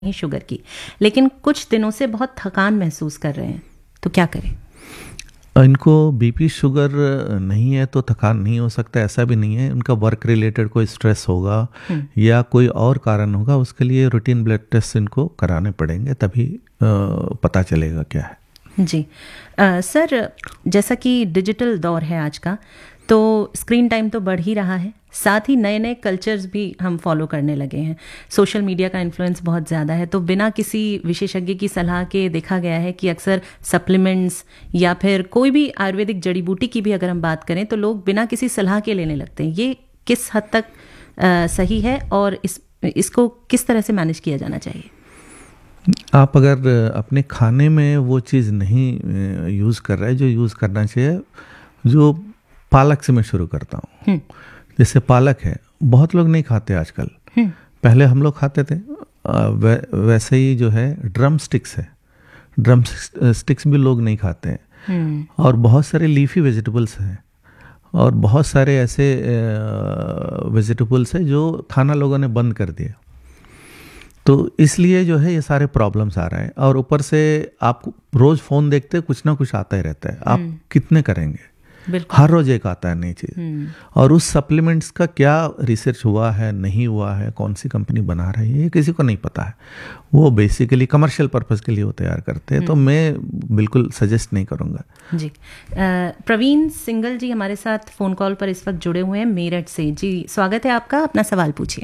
ही sugar की, लेकिन कुछ दिनों से बहुत थकान महसूस कर रहे हैं, तो क्या करें? इनको बीपी शुगर नहीं है तो थकान नहीं हो सकता, ऐसा भी नहीं है। उनका वर्क रिलेटेड कोई स्ट्रेस होगा या कोई और कारण होगा, उसके लिए रूटीन ब्लड टेस्ट इनको कराने पड़ेंगे, तभी पता चलेगा क्या है। जी सर, जैसा कि डिजिटल दौर है आज का, तो स्क्रीन टाइम तो बढ़ ही रहा है, साथ ही नए नए कल्चर्स भी हम फॉलो करने लगे हैं। सोशल मीडिया का इन्फ्लुएंस बहुत ज़्यादा है, तो बिना किसी विशेषज्ञ की सलाह के देखा गया है कि अक्सर सप्लीमेंट्स या फिर कोई भी आयुर्वेदिक जड़ी बूटी की भी अगर हम बात करें तो लोग बिना किसी सलाह के लेने लगते हैं। ये किस हद तक सही है और इसको किस तरह से मैनेज किया जाना चाहिए? आप अगर अपने खाने में वो चीज़ नहीं यूज़ कर रहे हैं जो यूज़ करना चाहिए, जो पालक से मैं शुरू करता हूँ। जैसे पालक है, बहुत लोग नहीं खाते आजकल, पहले हम लोग खाते थे। वैसे ही जो है ड्रम स्टिक्स है, ड्रम स्टिक्स भी लोग नहीं खाते हैं। और बहुत सारे लीफी वेजिटेबल्स हैं और बहुत सारे ऐसे वेजिटेबल्स हैं जो खाना लोगों ने बंद कर दिया, तो इसलिए जो है ये सारे प्रॉब्लम्स आ रहे हैं। और ऊपर से आप रोज़ फ़ोन देखते कुछ ना कुछ आता ही रहता है, आप कितने करेंगे? हर रोज एक आता है नई चीज। और उस सप्लीमेंट्स का क्या रिसर्च हुआ है, नहीं हुआ है, कौन सी कंपनी बना रही है, ये किसी को नहीं पता है। वो बेसिकली कमर्शियल पर्पस के लिए वो तैयार करते हैं, तो मैं बिल्कुल सजेस्ट नहीं करूँगा। जी प्रवीण सिंगल जी हमारे साथ फ़ोन कॉल पर इस वक्त जुड़े हुए हैं मेरठ से। जी स्वागत है आपका, अपना सवाल पूछिए।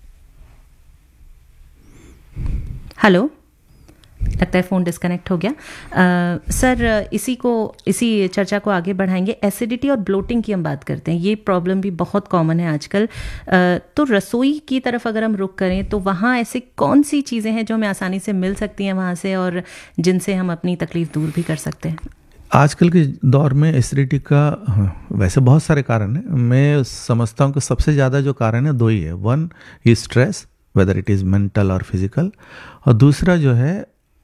हेलो, लगता है फ़ोन डिस्कनेक्ट हो गया। सर इसी चर्चा को आगे बढ़ाएंगे। एसिडिटी और ब्लोटिंग की हम बात करते हैं, ये प्रॉब्लम भी बहुत कॉमन है आजकल। तो रसोई की तरफ अगर हम रुख करें तो वहाँ ऐसी कौन सी चीज़ें हैं जो हमें आसानी से मिल सकती हैं वहाँ से और जिनसे हम अपनी तकलीफ़ दूर भी कर सकते हैं? आजकल के दौर में एसिडिटी का वैसे बहुत सारे कारण हैं। मैं समझता हूँ कि सबसे ज़्यादा जो कारण है दो ही है। One is stress, whether it is mental और फिजिकल, और दूसरा जो है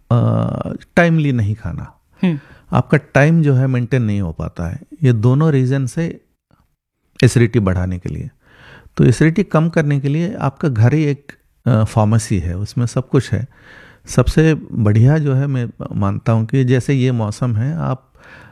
टाइमली नहीं खाना। आपका टाइम जो है मेंटेन नहीं हो पाता है। ये दोनों रीज़न से एसिडिटी बढ़ाने के लिए, तो एसिडिटी कम करने के लिए आपका घर ही एक फार्मेसी है, उसमें सब कुछ है। सबसे बढ़िया जो है मैं मानता हूँ कि जैसे ये मौसम है, आप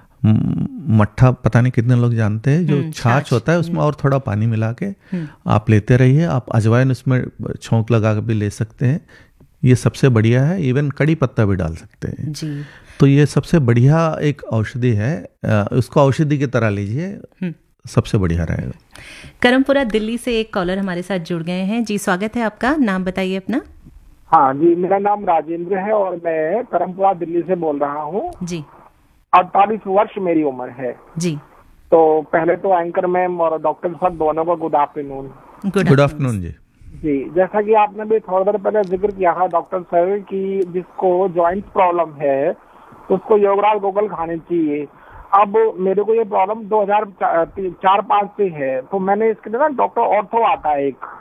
मट्ठा, पता नहीं कितने लोग जानते हैं, जो छाछ होता है उसमें और थोड़ा पानी मिला के आप लेते रहिए। आप अजवाइन उसमें छोंक लगा के भी ले सकते हैं, ये सबसे बढ़िया है। इवन कड़ी पत्ता भी डाल सकते हैं जी। तो ये सबसे बढ़िया एक औषधि है, उसको औषधि की तरह लीजिए, सबसे बढ़िया रहेगा। करमपुरा दिल्ली से एक कॉलर हमारे साथ जुड़ गए हैं। जी स्वागत है आपका, नाम बताइए अपना। हाँ जी, मेरा नाम राजेंद्र है और मैं करमपुरा दिल्ली से बोल रहा हूँ जी। 48 वर्ष मेरी उम्र है जी। तो पहले तो एंकर मैम और डॉक्टर साहब दोनों को गुड आफ्टरनून। गुड आफ्टरनून जी। जैसा कि आपने भी थोड़ी देर पहले जिक्र किया था डॉक्टर सर कि जिसको जॉइंट प्रॉब्लम है तो उसको योगराज गोगल खाने चाहिए। अब मेरे को ये प्रॉब्लम 2004-05 से है, तो मैंने इसके लिए ना डॉक्टर ऑर्थो आता है एक,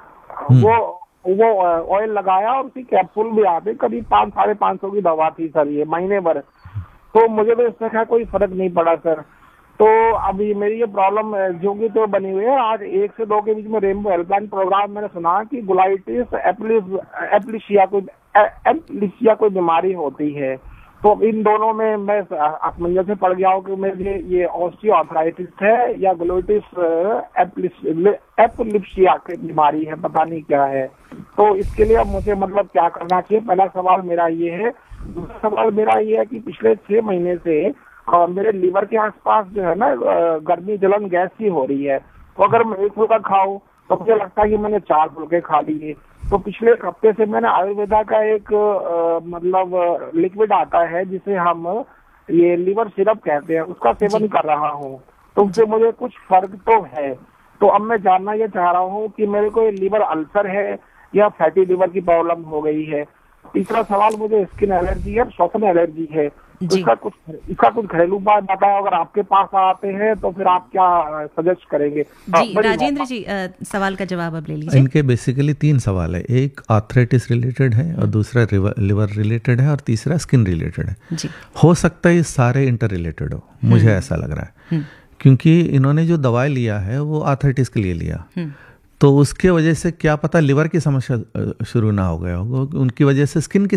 वो ऑयल लगाया और उसकी कैप्सूल भी आते, करीब 500-550 की दवा थी सर, ये महीने भर। तो मुझे तो इससे क्या कोई फर्क नहीं पड़ा सर। तो अभी मेरी ये प्रॉब्लम जो की तो बनी हुई है। आज 1 से 2 के बीच में रेनबो हेल्पलाइन प्रोग्राम मैंने सुना कि गुलाइटिस एप्लिशिया कोई बीमारी होती है। तो इन दोनों में मैं असमंजस में पड़ गया हूँ कि मुझे ये ऑस्टियोआर्थराइटिस है या ग्लूटिस एप्लिशिया की बीमारी है, पता नहीं क्या है। तो इसके लिए मुझे मतलब क्या करना चाहिए? पहला सवाल मेरा ये है। दूसरा सवाल मेरा ये है कि पिछले 6 महीने से मेरे लीवर के आसपास जो है ना गर्मी जलन गैस की हो रही है। तो अगर मैं 1 फुल्का खाऊं तो मुझे लगता है कि मैंने 4 फुल्के खा लिए। तो पिछले 1 हफ्ते से मैंने आयुर्वेदा का एक मतलब लिक्विड आता है जिसे हम ये लीवर सिरप कहते हैं, उसका सेवन कर रहा हूँ। तो उससे मुझे कुछ फर्क तो है। तो अब मैं जानना ये चाह रहा हूँ कि मेरे को ये लीवर अल्सर है या फैटी लीवर की प्रॉब्लम हो गई है। तीसरा सवाल, मुझे स्किन एलर्जी है, श्वसन एलर्जी है। तो इसका कुछ घरेलू उपाय बताओ, अगर आपके पास आते हैं तो फिर आप क्या सजेस्ट करेंगे? जी राजेंद्र जी, सवाल का जवाब अब ले लीजिए। इनके बेसिकली 3 सवाल है, एक आर्थराइटिस रिलेटेड है और दूसरा लिवर रिलेटेड है और तीसरा स्किन रिलेटेड है जी। हो सकता है ये सारे इंटर रिलेटेड हो, मुझे ऐसा लग रहा है, क्योंकि इन्होंने जो दवाई लिया है वो आर्थराइटिस के लिए लिया। तो उसके वजह से क्या पता लिवर की समस्या शुरू ना हो गया होगा, उनकी वजह से स्किन की